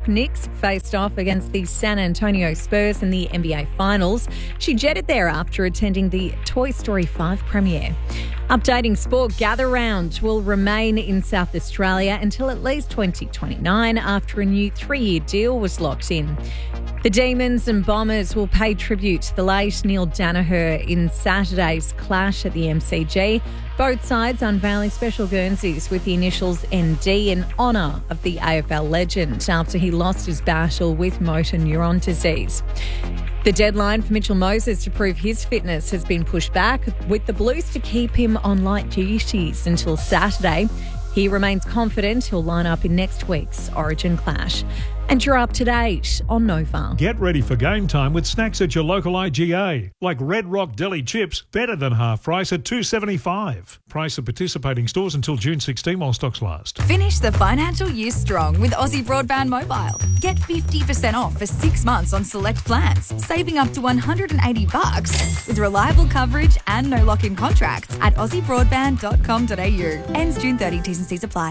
Knicks faced off against the San Antonio Spurs in the NBA Finals. She jetted there after attending the Toy Story 5 premiere. Updating sport, Gather Round will remain in South Australia until at least 2029 after a new 3-year deal was locked in. The Demons and Bombers will pay tribute to the late Neil Danaher in Saturday's clash at the MCG. Both sides unveiling special Guernseys with the initials ND in honour of the AFL legend after he lost his battle with motor neuron disease. The deadline for Mitchell Moses to prove his fitness has been pushed back, with the Blues to keep him on light duties until Saturday. He remains confident he'll line up in next week's Origin clash. And you're up to date on Nova. Get ready for game time with snacks at your local IGA, like Red Rock Deli chips, better than half price at $2.75. Price of participating stores until June 16 while stocks last. Finish the financial year strong with Aussie Broadband Mobile. Get 50% off for 6 months on select plans, saving up to $180 with reliable coverage and no lock-in contracts at aussiebroadband.com.au. Ends June 30. T's and C's apply.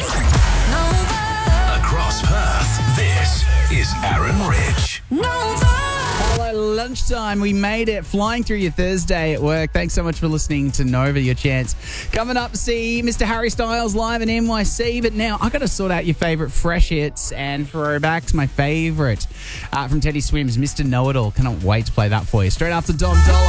Across Perth, this is Aaron Rich. Hello, lunchtime. We made it, flying through your Thursday at work. Thanks so much for listening to Nova, your chance. Coming up, see Mr. Harry Styles live in NYC. But now I've got to sort out your favourite fresh hits and throwbacks. My favourite from Teddy Swims, Mr. Know-It-All. Cannot wait to play that for you. Straight after Dom Dollar.